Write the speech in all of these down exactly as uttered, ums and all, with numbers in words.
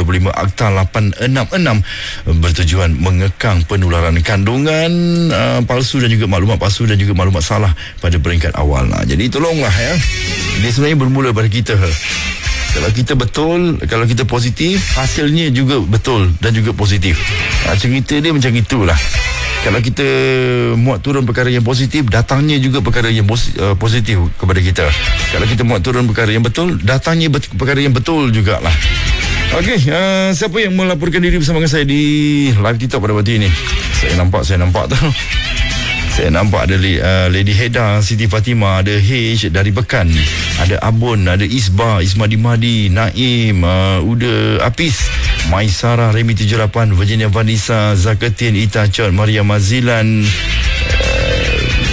puluh lima Akta lapan enam enam bertujuan mengekang penularan kandungan uh, palsu dan juga maklumat palsu dan juga maklumat salah pada peringkat awal. Nah, jadi tolonglah ya. Dia sebenarnya bermula pada kita. Kalau kita betul, kalau kita positif, hasilnya juga betul dan juga positif. Nah, cerita dia macam itulah. Kalau kita muat turun perkara yang positif, datangnya juga perkara yang positif kepada kita. Kalau kita muat turun perkara yang betul, datangnya bet- perkara yang betul jugalah. Okey, uh, siapa yang melaporkan diri bersama dengan saya di live TikTok pada waktu ini? Saya nampak, saya nampak tu. Saya nampak ada uh, Lady Heda, Siti Fatimah, ada H dari Bekan, ada Abun, ada Isba, Ismadi Mahdi, Naim, uh, Uda Apis, Maisara, Remy tujuh lapan, Virginia Vanessa, Zakatin, Ita Chot, Maria Mazilan, uh,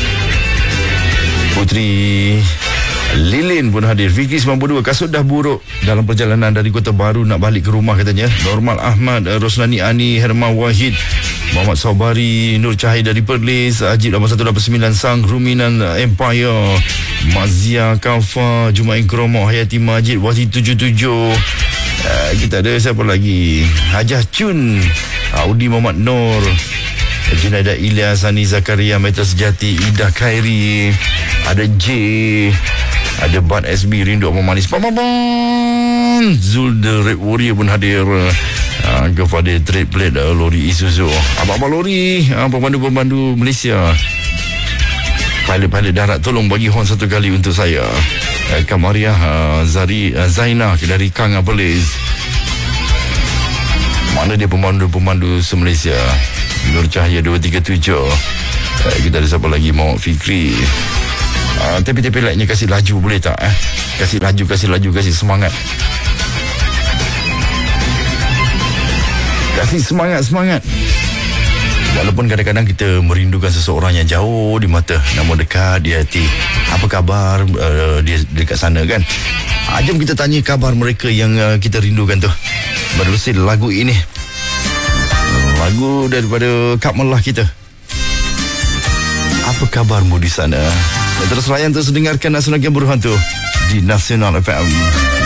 Putri Lilin pun hadir. Fikri sembilan puluh dua, kasut dah buruk dalam perjalanan dari Kota Baru nak balik ke rumah katanya. Normal Ahmad, uh, Roslani Ani, Herman Wahid, Muhammad Saubari, Nur Cahaya dari Perlis, Ajib lapan satu lapan sembilan, Sang Ruminan Empire, Mazia Kafa, Jumain Kromo, Hayati Majid, Wasi tujuh tujuh. Uh, kita ada siapa lagi? Hajah Chun, Audi Muhammad Nur, Junaida Ilyas, Ani Zakaria, Meta Sejati, Ida Khairi, ada J, ada Bad S B, Rindu Abang Manis, Pamaban, Zul the Red Warrior pun hadir. Uh, kepada trade plate uh, lori Isuzu, abang-abang lori, uh, pemandu-pemandu Malaysia, pilot-pilot darat, tolong bagi horn satu kali untuk saya. uh, Kamariah, uh, Zari, uh, Zainah dari Kang Apelis. Mana dia pemandu-pemandu se-Malaysia? Nur Cahaya dua tiga tujuh. uh, Kita ada siapa lagi? Muhammad Fikri. uh, Tepi-tepi lightnya kasih laju boleh tak? Eh? Kasih laju, kasih laju, kasih semangat. Kasih semangat-semangat. Walaupun kadang-kadang kita merindukan seseorang yang jauh di mata, namun dekat di hati. Apa khabar uh, dia dekat sana kan? Uh, jom kita tanya khabar mereka yang uh, kita rindukan tu. Menerusi lagu ini, lagu daripada Kak Melah kita. Apa khabarmu di sana? Terus layan, terus dengarkan Nasional Game Berhantu di Nasional F M.